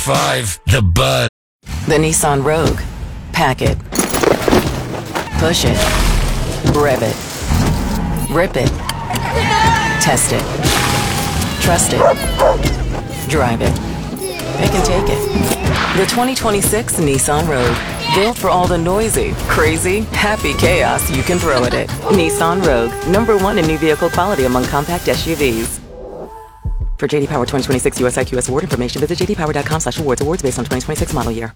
5, the Bud. The Nissan Rogue. Pack it. Push it. Rev it. Rip it. Test it. Trust it. Drive it. Pick and take it. The 2026 Nissan Rogue. Built for all the noisy, crazy, happy chaos you can throw at it. Nissan Rogue. #1 in new vehicle quality among compact SUVs. For JD Power 2026 US IQS award information, visit jdpower.com/awards. Awards based on 2026 model year.